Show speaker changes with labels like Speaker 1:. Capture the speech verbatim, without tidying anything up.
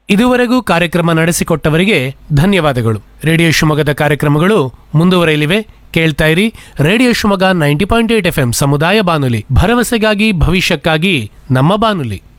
Speaker 1: ಇದುವರೆಗೂ ಕಾರ್ಯಕ್ರಮ ನಡೆಸಿಕೊಟ್ಟವರಿಗೆ ಧನ್ಯವಾದಗಳು. ರೇಡಿಯೋ ಶಿವಮೊಗ್ಗದ ಕಾರ್ಯಕ್ರಮಗಳು ಮುಂದುವರೆಯಲಿವೆ. ಕೇಳ್ತಾ ಇರಿ radio Shivamogga ninety point eight F M ಸಮುದಾಯ ಬಾನುಲಿ, ಭರವಸೆಗಾಗಿ ಭವಿಷ್ಯಕ್ಕಾಗಿ ನಮ್ಮ ಬಾನುಲಿ.